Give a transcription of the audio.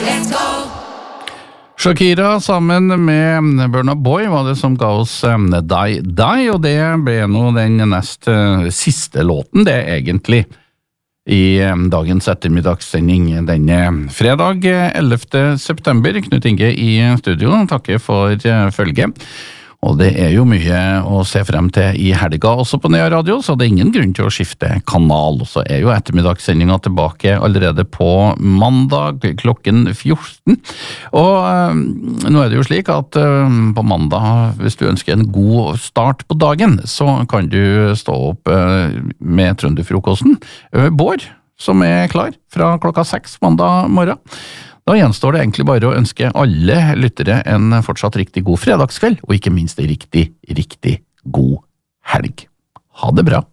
Shakira sammen med Burna Boy var det som ga oss Die Die, og det ble nå den nest siste låten det egentlig i dagens ettermiddagssending denne fredag 11. september. Knut Inge i studio, takker for følget. Og det jo mye å se frem til i helga også på Nea Radio, så det ingen grunn til å skifte kanal. Og så jo ettermiddagssendinga tilbake allerede på mandag klokken 14. Og nå det jo slik at på mandag, hvis du ønsker en god start på dagen, så kan du stå opp med Trønderfrokosten. Bård, som klar fra klokka 6 mandag morgen. Da gjenstår det egentlig bare å ønske alle lyttere en fortsatt riktig god fredagskveld, og ikke minst en riktig god helg. Ha det bra!